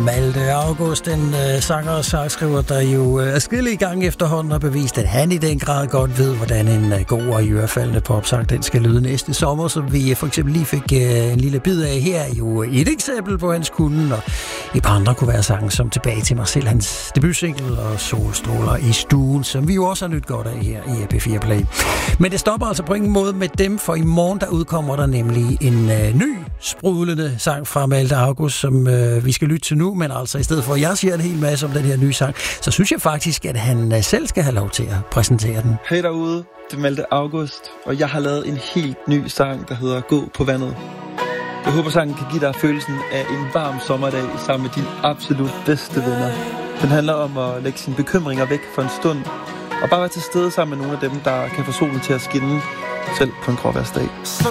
Malte August, en sanger og sangskriver, der jo adskillige gange efterhånden har bevist, at han i den grad godt ved, hvordan en god og ørefaldende popsang den skal lyde næste sommer, som vi for eksempel lige fik en lille bid af her, er jo et eksempel på hans kunde, og et par andre kunne være sange som Tilbage til mig selv, hans debutsingle og Solstråler i stuen, som vi jo også har nyt godt af her i AP4 Play. Men det stopper altså på ingen måde med dem, for i morgen der udkommer der nemlig en ny sprudlende sang fra Malte August, som vi skal lytte til nu, men altså i stedet for at jeg siger en hel masse om den her nye sang, så synes jeg faktisk, at han selv skal have lov til at præsentere den. Hej derude, det er Malte August, og jeg har lavet en helt ny sang, der hedder Gå på vandet. Jeg håber, sangen kan give dig følelsen af en varm sommerdag sammen med dine absolut bedste venner. Den handler om at lægge sine bekymringer væk for en stund, og bare være til stede sammen med nogle af dem, der kan få solen til at skinne, selv på en gråvejrsdag.